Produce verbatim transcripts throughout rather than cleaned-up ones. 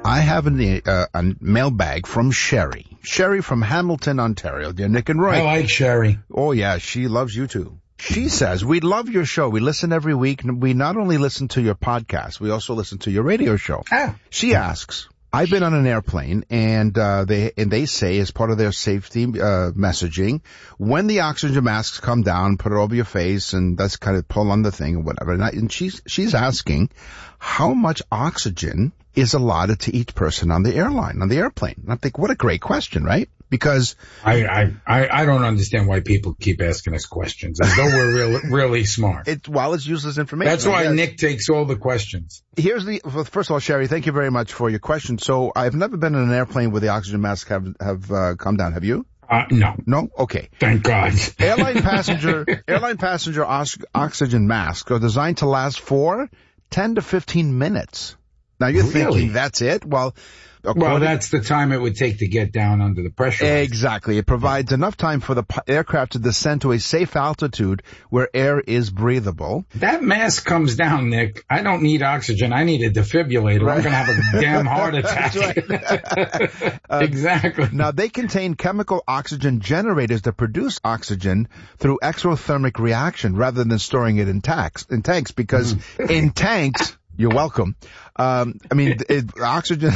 I have a, uh, a mailbag from Sherry. Sherry from Hamilton, Ontario. Dear Nick and Roy. I like Sherry. Oh, yeah, she loves you too. She says, we love your show. We listen every week. We not only listen to your podcast, we also listen to your radio show. Ah. She asks, I've been on an airplane, and uh, they and they say, as part of their safety uh, messaging, when the oxygen masks come down, put it over your face, and that's kind of pull on the thing or whatever. And, I, and she's she's asking, how much oxygen is allotted to each person on the airline, on the airplane? And I'm thinking, what a great question, right? Because I, I, I, I don't understand why people keep asking us questions as though we're really, really smart. It, well, it's useless information. That's why Nick takes all the questions. Here's the, well, first of all, Sherry, thank you very much for your question. So I've never been in an airplane where the oxygen masks have, have, uh, come down. Have you? Uh, no. No? Okay. Thank God. Airline passenger, airline passenger ox- oxygen masks are designed to last for ten to fifteen minutes. Now you're Really? thinking that's it? Well, Well, that's the time it would take to get down under the pressure. Exactly. It provides enough time for the p- aircraft to descend to a safe altitude where air is breathable. That mask comes down, Nick. I don't need oxygen. I need a defibrillator. Right. I'm going to have a damn heart attack. Right. uh, exactly. Now, they contain chemical oxygen generators that produce oxygen through exothermic reaction rather than storing it in tanks, in tanks because mm. in tanks... You're welcome. Um, I mean, it, oxygen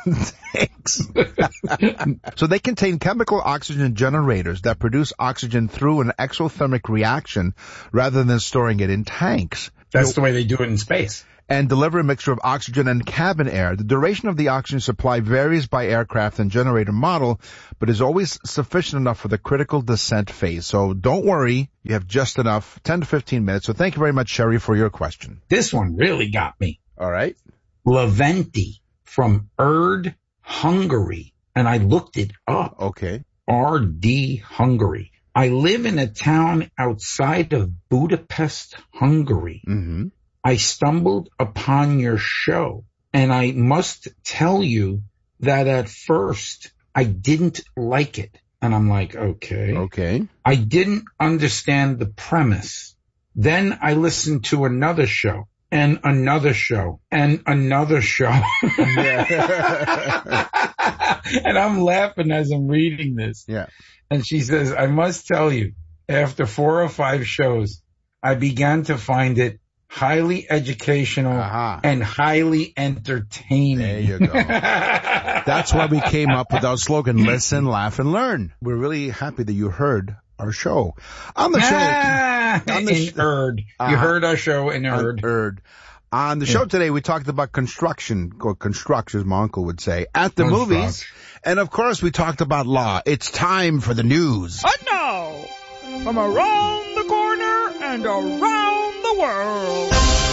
tanks. So they contain chemical oxygen generators that produce oxygen through an exothermic reaction rather than storing it in tanks. That's the way they do it in space. And deliver a mixture of oxygen and cabin air. The duration of the oxygen supply varies by aircraft and generator model, but is always sufficient enough for the critical descent phase. So don't worry, you have just enough, ten to fifteen minutes. So thank you very much, Sherry, for your question. This one really got me. All right. Leventi from Erd, Hungary. And I looked it up. Okay. R D, Hungary. I live in a town outside of Budapest, Hungary. Mm-hmm. I stumbled upon your show, and I must tell you that at first I didn't like it. And I'm like, okay. Okay. I didn't understand the premise. Then I listened to another show and another show and another show. And I'm laughing as I'm reading this. Yeah. And she says, I must tell you, after four or five shows, I began to find it highly educational uh-huh. and highly entertaining. There you go. That's why we came up with our slogan, listen, laugh, and learn. We're really happy that you heard our show. On the ah, show. On the in sh- Erd. Uh, you heard our show in Erd. Erd. On the show today, we talked about construction, or construct, as my uncle would say, at the Construct. movies. And, of course, we talked about law. It's time for the news. And now, from around the corner and around the world,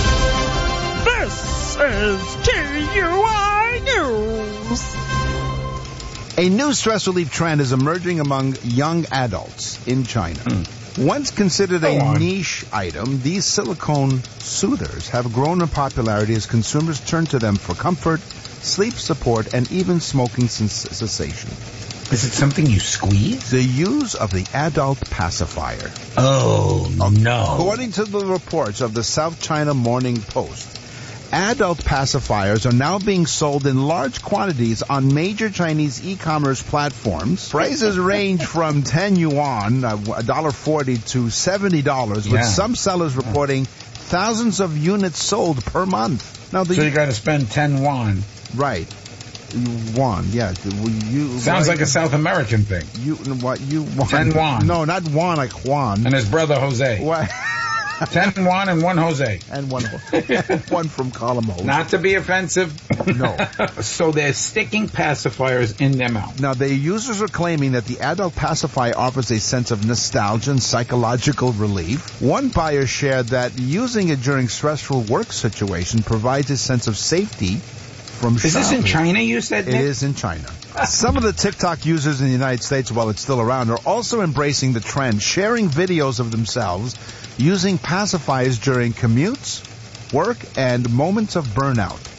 this is T U I News. A new stress relief trend is emerging among young adults in China. Mm. Once considered Go a on. niche item, these silicone soothers have grown in popularity as consumers turn to them for comfort, sleep support, and even smoking cessation. Is it something you squeeze? The use of the adult pacifier. Oh, no. According to the reports of the South China Morning Post, adult pacifiers are now being sold in large quantities on major Chinese e-commerce platforms. Prices range from ten yuan, one dollar forty, to seventy dollars, with Yeah. some sellers reporting thousands of units sold per month. Now, the So you got to spend ten yuan. right. Yuan, yeah. You, Sounds why- like a South American thing. You, what, you, yuan. Ten yuan. No, not yuan like Juan. And his brother Jose. What? Ten yuan and one Jose. And one, one from Colombo. Not to be offensive. No. So they're sticking pacifiers in their mouth. Now, the users are claiming that the adult pacifier offers a sense of nostalgia and psychological relief. One buyer shared that using it during stressful work situation provides a sense of safety from Is this in China, you said, It Nick? is in China. Some of the TikTok users in the United States, while it's still around, are also embracing the trend, sharing videos of themselves using pacifiers during commutes, work, and moments of burnout.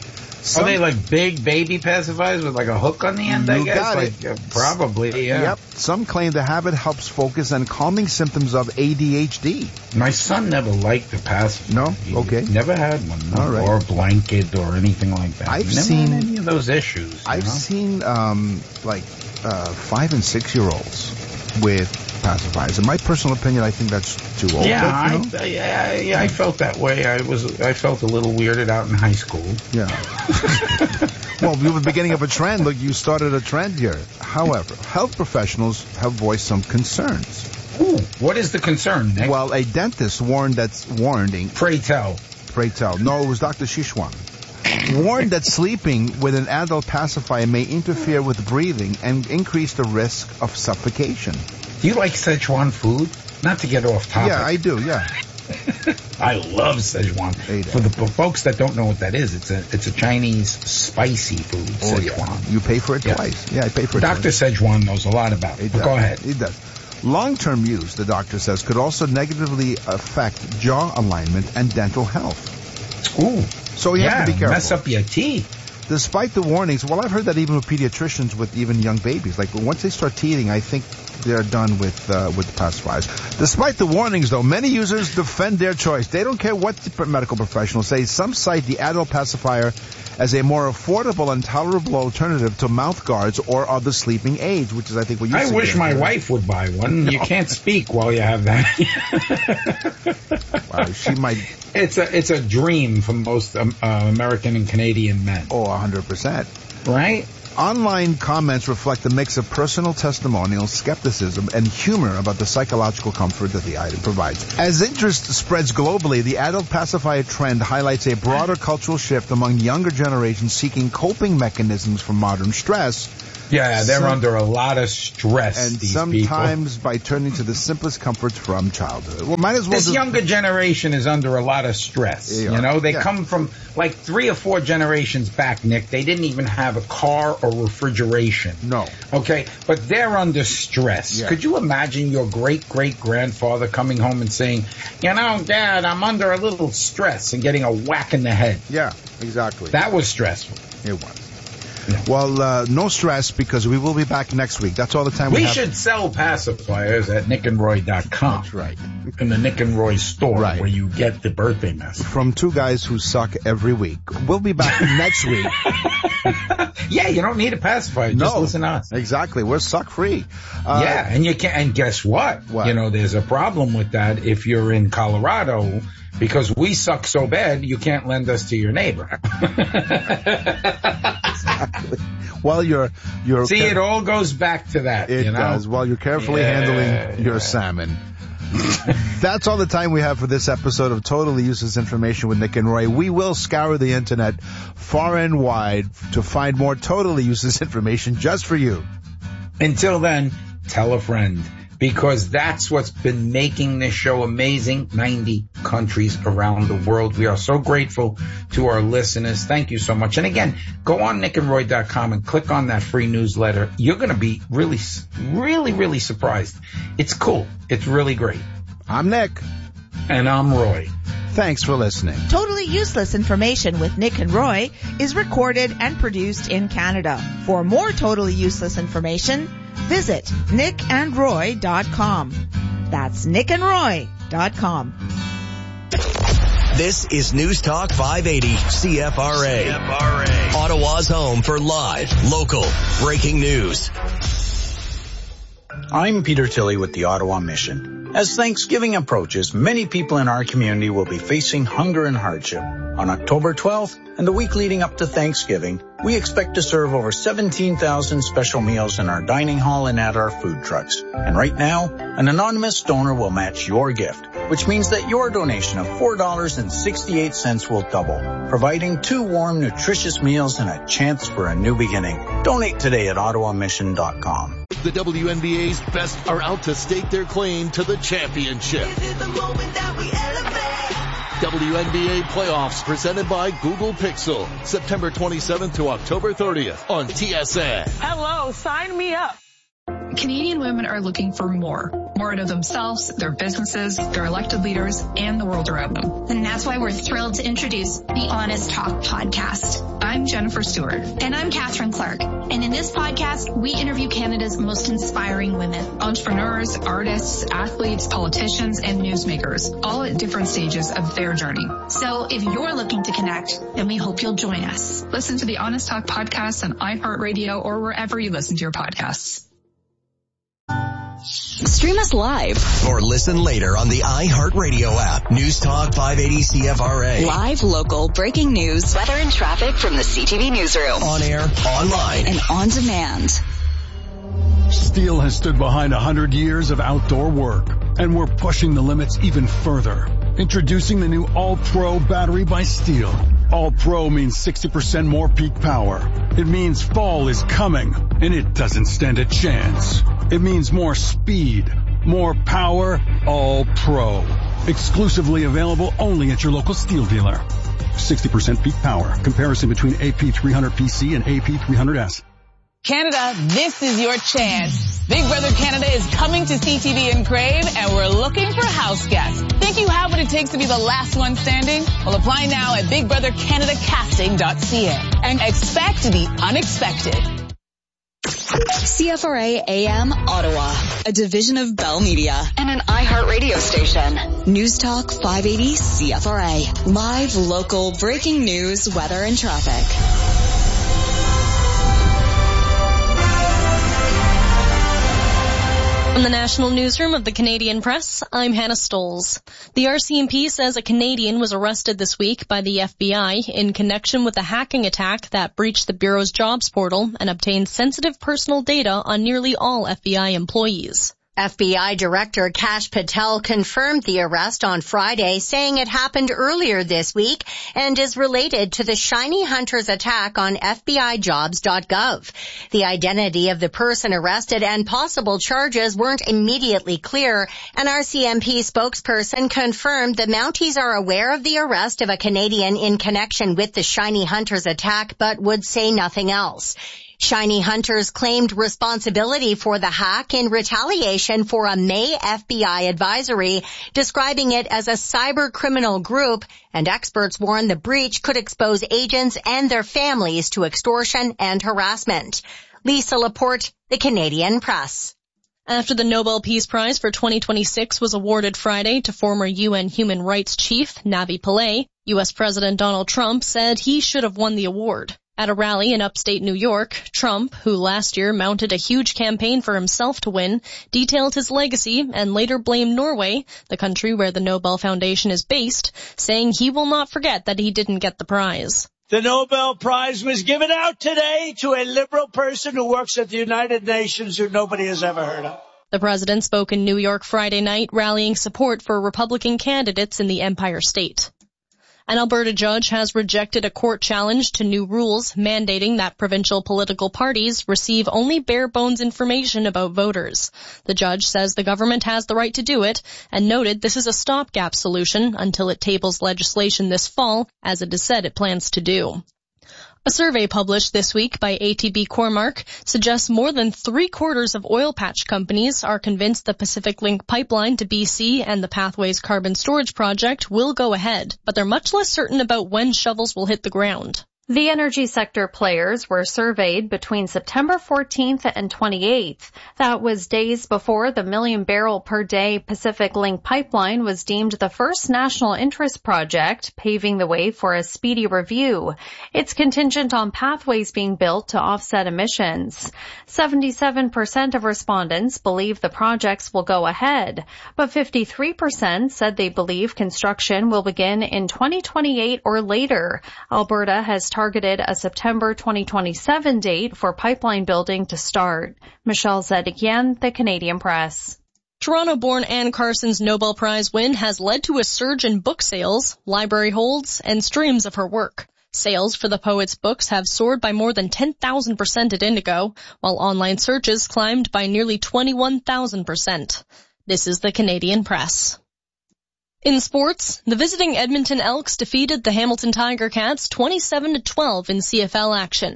Some, Are they like big baby pacifiers with like a hook on the end, I guess? Got like, it. Uh, probably, yeah. Yep. Some claim the habit helps focus and calming symptoms of A D H D. My son never liked the pacifier. No? He Okay. Never had one. No, All right. Or a blanket or anything like that. I've never seen had any of those issues. I've you know? seen um, like uh, five and six year olds with pacifiers. In my personal opinion, I think that's too old. Yeah, but, you know? I, yeah, yeah, I felt that way. I was, I felt a little weirded out in high school. Yeah. Well, we were the beginning of a trend. Look, you started a trend here. However, health professionals have voiced some concerns. Ooh, what is the concern, Nick? Well, a dentist warned that's warning. Pray tell. Pray tell. No, it was Doctor Shishwan. Warned that sleeping with an adult pacifier may interfere with breathing and increase the risk of suffocation. Do you like Szechuan food? Not to get off topic. Yeah, I do, yeah. I love Szechuan. For the for folks that don't know what that is, it's a it's a Chinese spicy food, Oh, Szechuan. yeah. You pay for it Yeah. twice. Yeah, I pay for it Doctor twice. Szechuan knows a lot about it. He But does. go ahead. He does. Long-term use, the doctor says, could also negatively affect jaw alignment and dental health. Ooh. So you yeah, have to be careful. mess up your teeth. Despite the warnings, well, I've heard that even with pediatricians, with even young babies, like once they start teething, I think they're done with uh, with the pacifiers. Despite the warnings, though, many users defend their choice. They don't care what the medical professionals say. Some cite the adult pacifier as a more affordable and tolerable alternative to mouth guards or other sleeping aids, which is, I think, what you I suggest. wish my wife would buy one. No. You can't speak while you have that. Wow, she might. It's a it's a dream for most um, uh, American and Canadian men. Oh, one hundred percent. Right? Online comments reflect a mix of personal testimonials, skepticism, and humor about the psychological comfort that the item provides. As interest spreads globally, the adult pacifier trend highlights a broader cultural shift among younger generations seeking coping mechanisms for modern stress. Yeah, they're Some- under a lot of stress, And these sometimes people. by turning to the simplest comforts from childhood. Well, might as well This just- younger generation is under a lot of stress. They You are. know, they Yeah. come from like three or four generations back, Nick. They didn't even have a car or refrigeration. No. Okay, but they're under stress. Yeah. Could you imagine your great-great-grandfather coming home and saying, you know, Dad, I'm under a little stress, and getting a whack in the head? Yeah, exactly. That was stressful. It was. Well, uh, no stress, because we will be back next week. That's all the time we, We have. should sell pacifiers at nick and roy dot com. That's right. In the Nick and Roy store, Right. where you get the birthday message. From two guys who suck every week. We'll be back next week. Yeah, you don't need a pacifier. Just No. listen to us. Exactly. We're suck free. Uh, Yeah, and you can. And guess what? What? You know, there's a problem with that if you're in Colorado, because we suck so bad, you can't lend us to your neighbor. Exactly. Well, you're you're See, it all goes back to that. it you know? does. While you're carefully Yeah, handling your yeah. salmon. That's all the time we have for this episode of Totally Useless Information with Nick and Roy. We will scour the internet far and wide to find more totally useless information just for you. Until then, tell a friend, because that's what's been making this show amazing. ninety countries around the world. We are so grateful to our listeners. Thank you so much. And again, go on nick and roy dot com and click on that free newsletter. You're going to be really, really, really surprised. It's cool. It's really great. I'm Nick. And I'm Roy. Thanks for listening. Totally Useless Information with Nick and Roy is recorded and produced in Canada. For more totally useless information, visit nick and roy dot com. That's nick and roy dot com. This is News Talk five eighty C F R A. C F R A. Ottawa's home for live, local, breaking news. I'm Peter Tilley with the Ottawa Mission. As Thanksgiving approaches, many people in our community will be facing hunger and hardship. On October twelfth and the week leading up to Thanksgiving, we expect to serve over seventeen thousand special meals in our dining hall and at our food trucks. And right now, an anonymous donor will match your gift, which means that your donation of four dollars and sixty-eight cents will double, providing two warm, nutritious meals and a chance for a new beginning. Donate today at ottawa mission dot com. The W N B A's best are out to stake their claim to the championship. This is the moment that we elevate. W N B A playoffs presented by Google Pixel, September twenty-seventh to October thirtieth on T S N. Hello, sign me up. Canadian women are looking for more. more out of themselves, their businesses, their elected leaders, and the world around them. And that's why we're thrilled to introduce the Honest Talk podcast. I'm Jennifer Stewart. And I'm Catherine Clark. And in this podcast, we interview Canada's most inspiring women. Entrepreneurs, artists, athletes, politicians, and newsmakers, all at different stages of their journey. So if you're looking to connect, then we hope you'll join us. Listen to the Honest Talk podcast on iHeartRadio or wherever you listen to your podcasts. Stream us live or listen later on the iHeartRadio app. News Talk five eighty C F R A. Live, local, breaking news, weather and traffic from the C T V newsroom. On air, online, and on demand. Steel has stood behind one hundred years of outdoor work, and we're pushing the limits even further. Introducing the new All-Pro battery by Steel. All-Pro means sixty percent more peak power. It means fall is coming, and it doesn't stand a chance. It means more speed, more power, All-Pro. Exclusively available only at your local Steel dealer. sixty percent peak power. Comparison between A P three hundred P C and A P three hundred S. Canada, this is your chance. Big Brother Canada is coming to C T V in Crave, and we're looking for house guests. Think you have what it takes to be the last one standing? Well, apply now at big brother canada casting dot c a and expect the unexpected. C F R A A M Ottawa, a division of Bell Media and an iHeartRadio station. News Talk five eighty C F R A. Live, local, breaking news, weather, and traffic. From the National Newsroom of the Canadian Press, I'm Hannah Stoles. The R C M P says a Canadian was arrested this week by the F B I in connection with a hacking attack that breached the Bureau's jobs portal and obtained sensitive personal data on nearly all F B I employees. F B I Director Kash Patel confirmed the arrest on Friday, saying it happened earlier this week and is related to the Shiny Hunters attack on F B I jobs dot gov. The identity of the person arrested and possible charges weren't immediately clear. An R C M P spokesperson confirmed the Mounties are aware of the arrest of a Canadian in connection with the Shiny Hunters attack, but would say nothing else. Shiny Hunters claimed responsibility for the hack in retaliation for a May F B I advisory, describing it as a cyber criminal group, and experts warn the breach could expose agents and their families to extortion and harassment. Lisa Laporte, The Canadian Press. After the Nobel Peace Prize for twenty twenty-six was awarded Friday to former U N Human Rights Chief Navi Pillay, U S President Donald Trump said he should have won the award. At a rally in upstate New York, Trump, who last year mounted a huge campaign for himself to win, detailed his legacy and later blamed Norway, the country where the Nobel Foundation is based, saying he will not forget that he didn't get the prize. The Nobel Prize was given out today to a liberal person who works at the United Nations who nobody has ever heard of. The president spoke in New York Friday night, rallying support for Republican candidates in the Empire State. An Alberta judge has rejected a court challenge to new rules mandating that provincial political parties receive only bare-bones information about voters. The judge says the government has the right to do it and noted this is a stopgap solution until it tables legislation this fall, as it has said it plans to do. A survey published this week by A T B Cormark suggests more than three-quarters of oil patch companies are convinced the Pacific Link pipeline to B C and the Pathways carbon storage project will go ahead, but they're much less certain about when shovels will hit the ground. The energy sector players were surveyed between September fourteenth and twenty-eighth. That was days before the million barrel per day Pacific Link pipeline was deemed the first national interest project, paving the way for a speedy review. It's contingent on pathways being built to offset emissions. seventy-seven percent of respondents believe the projects will go ahead, but fifty-three percent said they believe construction will begin in twenty twenty-eight or later. Alberta has targeted a September twenty twenty-seven date for pipeline building to start. Michelle Zedekian, The Canadian Press. Toronto-born Anne Carson's Nobel Prize win has led to a surge in book sales, library holds, and streams of her work. Sales for the poet's books have soared by more than ten thousand percent at Indigo, while online searches climbed by nearly twenty-one thousand percent. This is The Canadian Press. In sports, the visiting Edmonton Elks defeated the Hamilton Tiger Cats twenty-seven to twelve in C F L action. The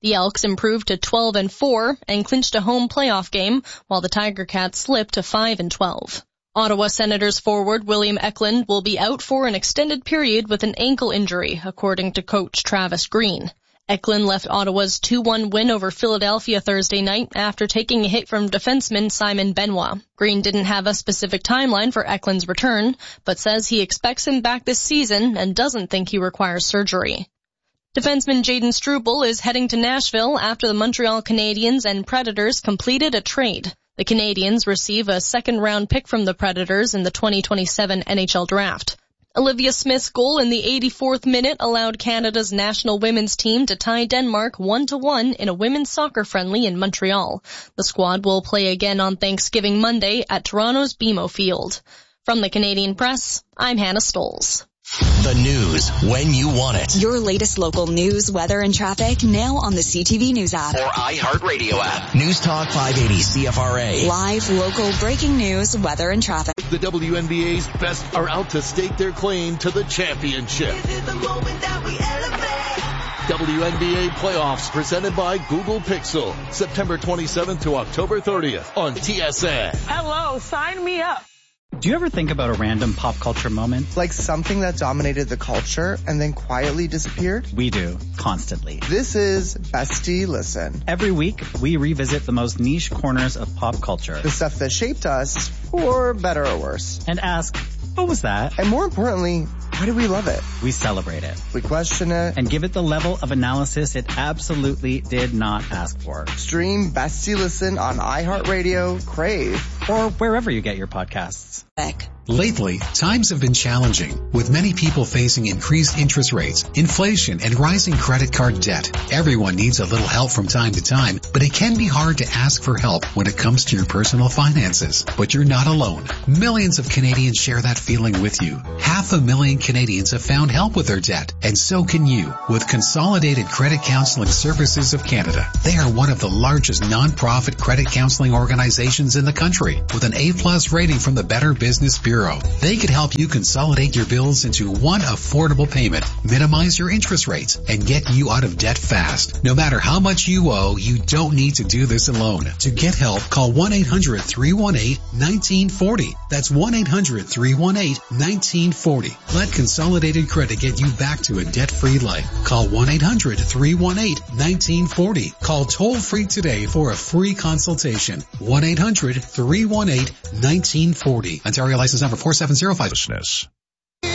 The Elks improved to twelve and four and clinched a home playoff game, while the Tiger Cats slipped to five and twelve. Ottawa Senators forward William Eklund will be out for an extended period with an ankle injury, according to coach Travis Green. Eklund left Ottawa's two one win over Philadelphia Thursday night after taking a hit from defenseman Simon Benoit. Green didn't have a specific timeline for Eklund's return, but says he expects him back this season and doesn't think he requires surgery. Defenseman Jaden Struble is heading to Nashville after the Montreal Canadiens and Predators completed a trade. The Canadiens receive a second-round pick from the Predators in the twenty twenty-seven N H L Draft. Olivia Smith's goal in the eighty-fourth minute allowed Canada's national women's team to tie Denmark one to one in a women's soccer friendly in Montreal. The squad will play again on Thanksgiving Monday at Toronto's B M O Field. From the Canadian Press, I'm Hannah Stolz. The news when you want it. Your latest local news, weather, and traffic now on the C T V News app. Or iHeartRadio app. News Talk five eighty C F R A. Live, local, breaking news, weather, and traffic. The W N B A's best are out to stake their claim to the championship. This is the moment that we elevate. W N B A playoffs presented by Google Pixel. September twenty-seventh to October thirtieth on T S N. Hello, sign me up. Do you ever think about a random pop culture moment? Like something that dominated the culture and then quietly disappeared? We do, constantly. This is Bestie Listen. Every week, we revisit the most niche corners of pop culture. The stuff that shaped us, for better or worse. And ask, what was that? And more importantly, why do we love it? We celebrate it. We question it. And give it the level of analysis it absolutely did not ask for. Stream Bestie Listen on iHeartRadio, Crave, or wherever you get your podcasts. Lately, times have been challenging, with many people facing increased interest rates, inflation, and rising credit card debt. Everyone needs a little help from time to time, but it can be hard to ask for help when it comes to your personal finances. But you're not alone. Millions of Canadians share that feeling with you. Half a million Canadians have found help with their debt, and so can you, with Consolidated Credit Counseling Services of Canada. They are one of the largest non-profit credit counseling organizations in the country, with an A-plus rating from the Better Business Bureau. They could help you consolidate your bills into one affordable payment, minimize your interest rates, and get you out of debt fast. No matter how much you owe, you don't need to do this alone. To get help, call one eight hundred three one eight one nine four zero. That's one eight hundred three one eight one nine four zero. Let Consolidated Credit get you back to a debt-free life. Call one eight hundred three one eight one nine four zero. Call toll-free today for a free consultation. one eight hundred three one eight one nine four zero. Ontario license number four seven zero five.